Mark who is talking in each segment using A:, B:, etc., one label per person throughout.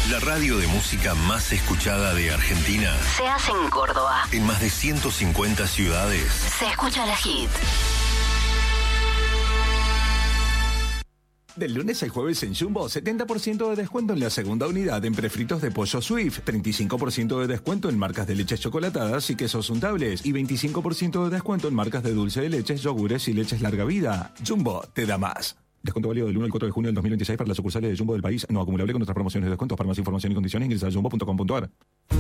A: La radio de música más escuchada de Argentina
B: se hace en Córdoba.
A: En más de 150 ciudades.
B: Se escucha La Hit.
C: Del lunes al jueves en Jumbo, 70% de descuento en la segunda unidad en prefritos de pollo Swift, 35% de descuento en marcas de leches chocolatadas y quesos untables y 25% de descuento en marcas de dulce de leches, yogures y leches larga vida. Jumbo te da más. Descuento válido del 1 al 4 de junio del 2026 para las sucursales de Jumbo del país, no acumulable con nuestras promociones de descuentos. Para más información y condiciones ingresa a jumbo.com.ar.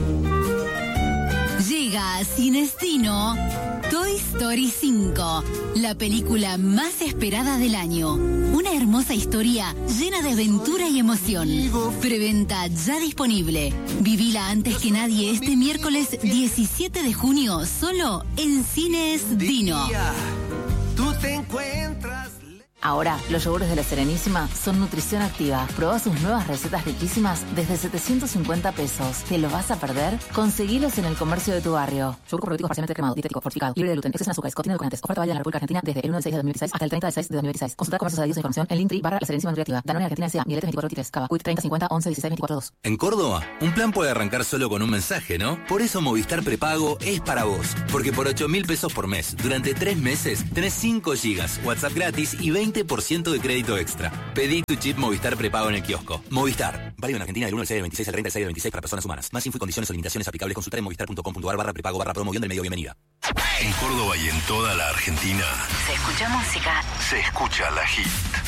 D: Llega a Cinestino Toy Story 5, la película más esperada del año. Una hermosa historia llena de aventura y emoción. Preventa ya disponible. Vivila antes que nadie este miércoles 17 de junio, solo en Cines Dino.
E: Tú te encuentras...
F: Ahora, los yogures de La Serenísima son nutrición activa. Prueba sus nuevas recetas riquísimas desde 750 pesos. ¿Te lo vas a perder? Conseguilos en el comercio de tu barrio. Yogur probiótico parcialmente cremado, dietético, fortificado, libre de gluten, exceso en azúcares, contiene edulcorantes. Oferta válida en la República Argentina desde el 1 de 6 de 2016 hasta el 30 de 6 de 2016. Consulta comercios adheridos a información en Linktree/La Serenísima Nutriactiva. Danone Argentina S.A. Miletes 2423. Cava. Quick 30 50 11 16 24 2.
G: En Córdoba, un plan puede arrancar solo con un mensaje, ¿no? Por eso Movistar Prepago es para vos. Porque por 8.000 pesos por mes, durante 3 meses, tenés 5 gigas, WhatsApp gratis y 20% de crédito extra. Pedí tu chip Movistar Prepago en el kiosco. Movistar. Válido en Argentina del 1 al 6 del 26 al 30 del 6 del 26 para personas humanas. Más info y condiciones o limitaciones aplicables consultar en movistar.com.ar/prepago/promoción del medio bienvenida.
A: En Córdoba y en toda la Argentina.
B: Se escucha música.
A: Se escucha La Hit.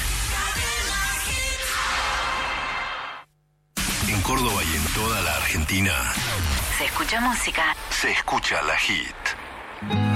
A: En Córdoba y en toda la Argentina.
B: Se escucha música.
A: Se escucha La Hit.